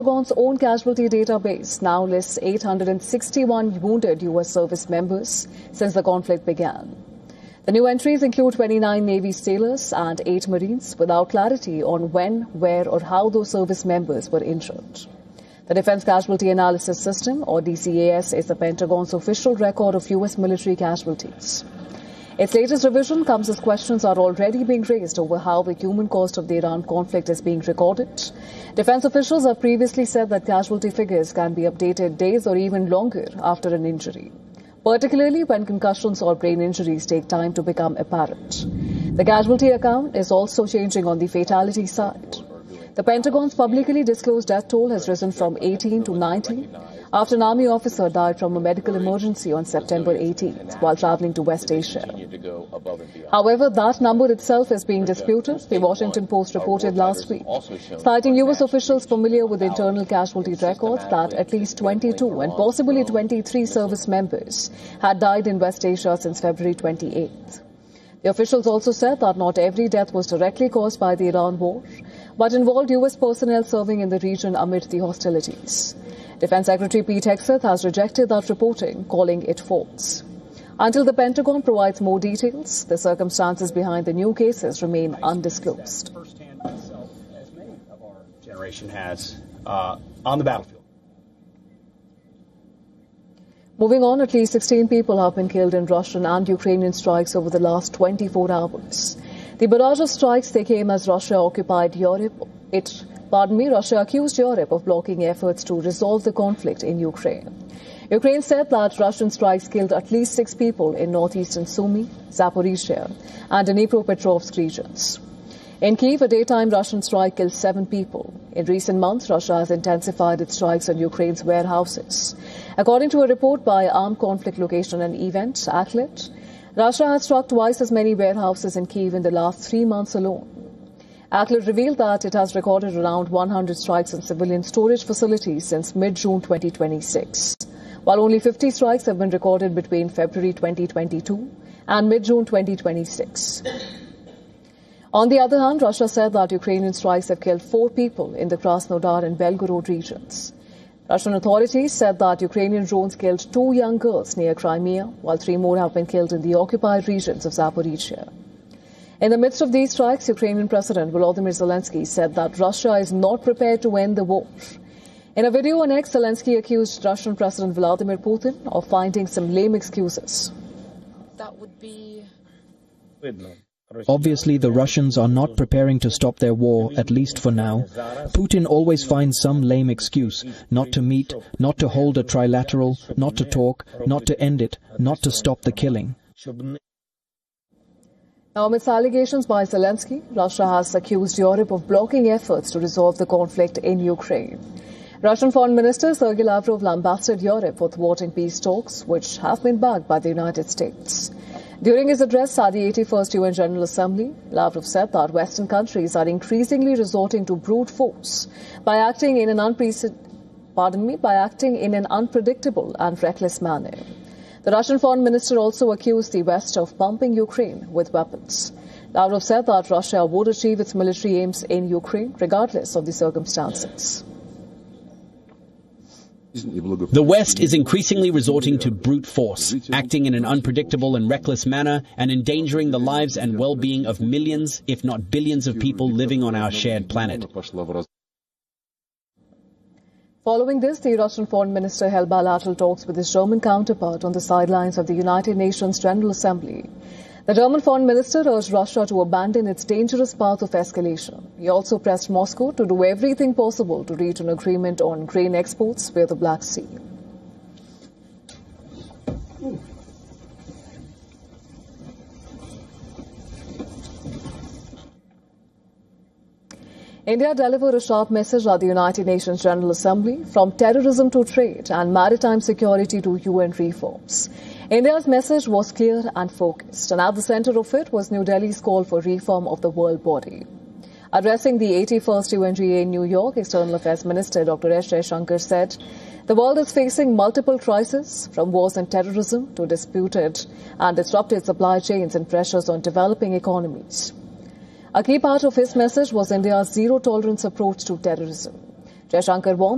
Pentagon's own casualty database now lists 861 wounded U.S. service members since the conflict began. The new entries include 29 Navy sailors and 8 Marines, without clarity on when, where or how those service members were injured. The Defense Casualty Analysis System, or DCAS, is the Pentagon's official record of U.S. military casualties. Its latest revision comes as questions are already being raised over how the human cost of the Iran conflict is being recorded. Defense officials have previously said that casualty figures can be updated days or even longer after an injury, particularly when concussions or brain injuries take time to become apparent. The casualty account is also changing on the fatality side. The Pentagon's publicly disclosed death toll has risen from 18 to 90 after an Army officer died from a medical emergency on September 18th while traveling to West Asia. However, that number itself is being disputed, the Washington Post reported last week, citing U.S. officials familiar with internal casualty records that at least 22 and possibly 23 service members had died in West Asia since February 28th. The officials also said that not every death was directly caused by the Iran war, but involved U.S. personnel serving in the region amid the hostilities. Defense Secretary Pete Hegseth has rejected that reporting, calling it false. Until the Pentagon provides more details, the circumstances behind the new cases remain undisclosed. Firsthand myself, as many of our generation has, on the battlefield. Moving on, at least 16 people have been killed in Russian and Ukrainian strikes over the last 24 hours. The barrage of strikes, they came as Russia occupied Europe. Russia accused Europe of blocking efforts to resolve the conflict in Ukraine. Ukraine said that Russian strikes killed at least 6 people in northeastern Sumy, Zaporizhzhia and Dnipropetrovsk regions. In Kyiv, a daytime Russian strike killed 7 people. In recent months, Russia has intensified its strikes on Ukraine's warehouses. According to a report by Armed Conflict Location and Event, ACLED, Russia has struck twice as many warehouses in Kyiv in the last 3 months alone. ACLED revealed that it has recorded around 100 strikes on civilian storage facilities since mid-June 2026, while only 50 strikes have been recorded between February 2022 and mid-June 2026. On the other hand, Russia said that Ukrainian strikes have killed 4 people in the Krasnodar and Belgorod regions. Russian authorities said that Ukrainian drones killed 2 young girls near Crimea, while 3 more have been killed in the occupied regions of Zaporizhzhia. In the midst of these strikes, Ukrainian President Volodymyr Zelensky said that Russia is not prepared to end the war. In a video on X, Zelensky accused Russian President Vladimir Putin of finding some lame excuses. That would be... Obviously, the Russians are not preparing to stop their war, at least for now. Putin always finds some lame excuse, not to meet, not to hold a trilateral, not to talk, not to end it, not to stop the killing. Now, amidst allegations by Zelensky, Russia has accused Europe of blocking efforts to resolve the conflict in Ukraine. Russian Foreign Minister Sergei Lavrov lambasted Europe for thwarting peace talks, which have been backed by the United States. During his address at the 81st UN General Assembly, Lavrov said that Western countries are increasingly resorting to brute force by acting in an unpredictable and reckless manner. The Russian Foreign Minister also accused the West of pumping Ukraine with weapons. Lavrov said that Russia would achieve its military aims in Ukraine regardless of the circumstances. The West is increasingly resorting to brute force, acting in an unpredictable and reckless manner and endangering the lives and well-being of millions, if not billions of people living on our shared planet. Following this, the Russian Foreign Minister held bilateral talks with his German counterpart on the sidelines of the United Nations General Assembly. The German Foreign Minister urged Russia to abandon its dangerous path of escalation. He also pressed Moscow to do everything possible to reach an agreement on grain exports via the Black Sea. India delivered a sharp message at the United Nations General Assembly, from terrorism to trade and maritime security to UN reforms. India's message was clear and focused, and at the center of it was New Delhi's call for reform of the world body. Addressing the 81st UNGA in New York, External Affairs Minister Dr. S. Jaishankar said, the world is facing multiple crises, from wars and terrorism to disputed and disrupted supply chains and pressures on developing economies. A key part of his message was India's zero-tolerance approach to terrorism. Jaishankar warned